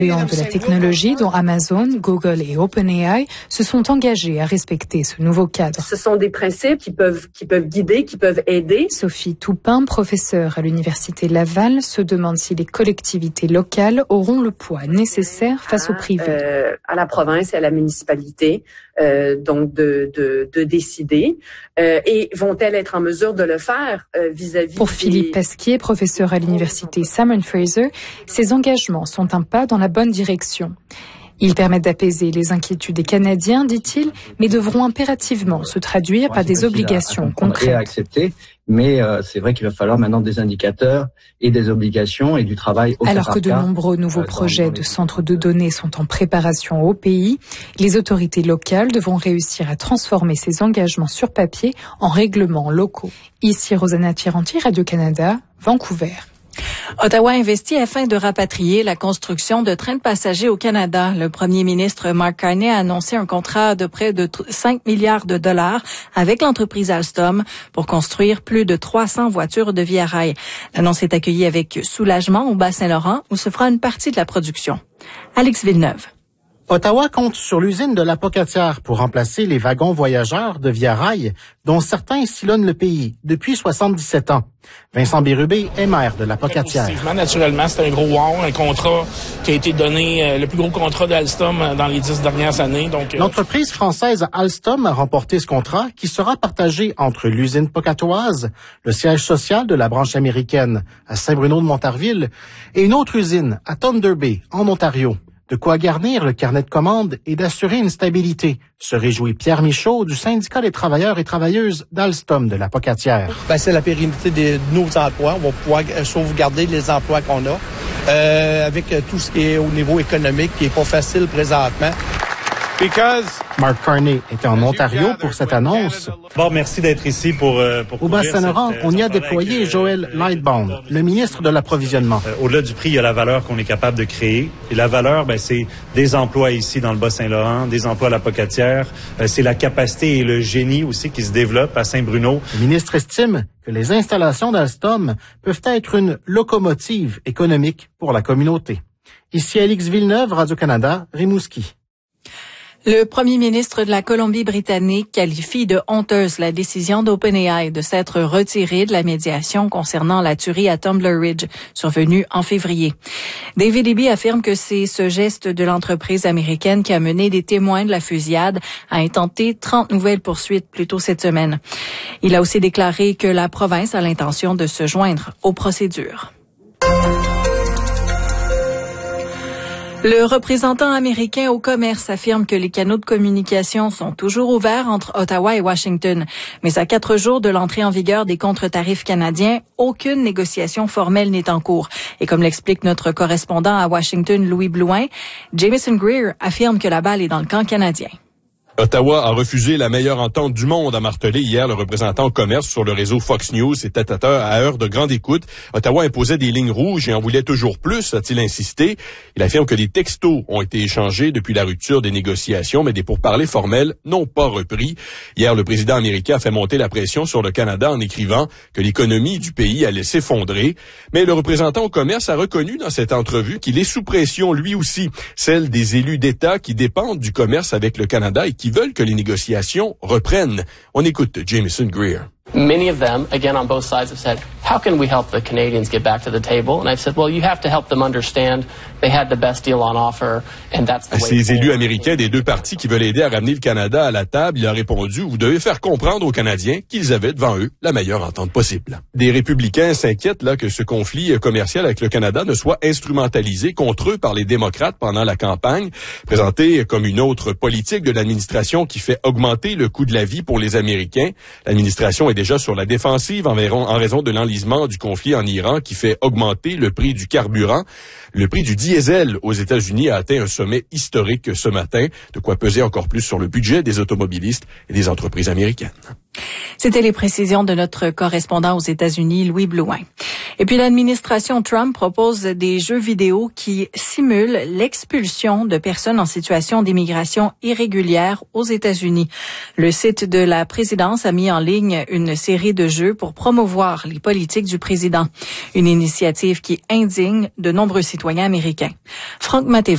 géants de la technologie, dont Amazon, Google et OpenAI, se sont engagés à respecter ce nouveau cadre. Ce sont des principes qui peuvent guider, qui peuvent aider. Sophie Toupin, professeure à l'Université Laval, se demande si les collectivités locales auront le poids nécessaire face au privé. À la province et à la municipalité, donc de décider. Et vont-elles être en mesure de le faire vis-à-vis Pour Philippe Pasquier, professeur à l'Université Simon Fraser, ces engagements sont un pas dans la bonne direction. Ils permettent d'apaiser les inquiétudes des Canadiens, dit-il, mais devront impérativement se traduire par des obligations concrètes. Et à accepter, mais c'est vrai qu'il va falloir maintenant des indicateurs et des obligations et du travail au Alors que de nombreux nouveaux projets de centres de données sont en préparation au pays, les autorités locales devront réussir à transformer ces engagements sur papier en règlements locaux. Ici Rosanna Tiranti, Radio-Canada, Vancouver. Ottawa investit afin de rapatrier la construction de trains de passagers au Canada. Le premier ministre Mark Carney a annoncé un contrat de près de 5 milliards de dollars avec l'entreprise Alstom pour construire plus de 300 voitures de Via Rail. L'annonce est accueillie avec soulagement au Bas-Saint-Laurent où se fera une partie de la production. Alex Villeneuve. Ottawa compte sur l'usine de la Pocatière pour remplacer les wagons voyageurs de Via Rail, dont certains sillonnent le pays depuis 77 ans. Vincent Bérubé est maire de la Pocatière. Naturellement, c'est un gros wow, un contrat qui a été donné, le plus gros contrat d'Alstom dans les 10 dernières années. L'entreprise française Alstom a remporté ce contrat qui sera partagé entre l'usine pocatoise, le siège social de la branche américaine à Saint-Bruno-de-Montarville et une autre usine à Thunder Bay, en Ontario. De quoi garnir le carnet de commandes et d'assurer une stabilité, se réjouit Pierre Michaud du syndicat des travailleurs et travailleuses d'Alstom de la Pocatière. C'est la pérennité de nos emplois. On va pouvoir sauvegarder les emplois qu'on a avec tout ce qui est au niveau économique qui est pas facile présentement. Mark Carney était en Ontario pour cette annonce. Bon, merci d'être ici pour au Bas-Saint-Laurent, on y a déployé Joël Lightbound, le ministre de l'Approvisionnement. Au-delà du prix, il y a la valeur qu'on est capable de créer. Et la valeur, c'est des emplois ici dans le Bas-Saint-Laurent, des emplois à la Pocatière. C'est la capacité et le génie aussi qui se développent à Saint-Bruno. Le ministre estime que les installations d'Alstom peuvent être une locomotive économique pour la communauté. Ici Alex Villeneuve, Radio-Canada, Rimouski. Le premier ministre de la Colombie-Britannique qualifie de honteuse la décision d'OpenAI de s'être retiré de la médiation concernant la tuerie à Tumbler Ridge, survenue en février. David Eby affirme que c'est ce geste de l'entreprise américaine qui a mené des témoins de la fusillade à intenter 30 nouvelles poursuites plus tôt cette semaine. Il a aussi déclaré que la province a l'intention de se joindre aux procédures. Le représentant américain au commerce affirme que les canaux de communication sont toujours ouverts entre Ottawa et Washington. Mais à 4 jours de l'entrée en vigueur des contre-tarifs canadiens, aucune négociation formelle n'est en cours. Et comme l'explique notre correspondant à Washington, Louis Blouin, Jameson Greer affirme que la balle est dans le camp canadien. Ottawa a refusé la meilleure entente du monde, a martelé hier le représentant au commerce sur le réseau Fox News. C'était à heure de grande écoute. Ottawa imposait des lignes rouges et en voulait toujours plus, a-t-il insisté. Il affirme que des textos ont été échangés depuis la rupture des négociations, mais des pourparlers formels n'ont pas repris. Hier, le président américain a fait monter la pression sur le Canada en écrivant que l'économie du pays allait s'effondrer. Mais le représentant au commerce a reconnu dans cette entrevue qu'il est sous pression lui aussi, celle des élus d'État qui dépendent du commerce avec le Canada et qui veulent que les négociations reprennent. On écoute Jameson Greer. Many of them, again on both sides, have said, how can we help the Canadians get back to the table? And I've said, well, you have to help them understand they had the best deal on offer, and that's the way. Ces élus américains des deux partis qui veulent aider à ramener le Canada à la table, il a répondu, vous devez faire comprendre aux Canadiens qu'ils avaient devant eux la meilleure entente possible. Des républicains s'inquiètent là que ce conflit commercial avec le Canada ne soit instrumentalisé contre eux par les démocrates pendant la campagne, présenté comme une autre politique de l'administration qui fait augmenter le coût de la vie pour les Américains. L'administration est déjà sur la défensive en raison de l'enlisement du conflit en Iran qui fait augmenter le prix du carburant. Le prix du diesel aux États-Unis a atteint un sommet historique ce matin, de quoi peser encore plus sur le budget des automobilistes et des entreprises américaines. C'était les précisions de notre correspondant aux États-Unis, Louis Blouin. Et puis l'administration Trump propose des jeux vidéo qui simulent l'expulsion de personnes en situation d'immigration irrégulière aux États-Unis. Le site de la présidence a mis en ligne une série de jeux pour promouvoir les politiques du président. Une initiative qui indigne de nombreux citoyens américains. Franck Maté